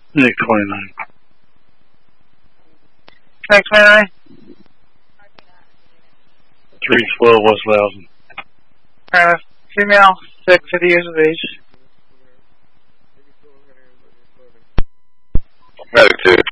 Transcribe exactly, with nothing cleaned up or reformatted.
Nick twenty-nine. Nick twenty-nine. three twelve West Loudon. Alright, female, six, fifty years of age. Medic two,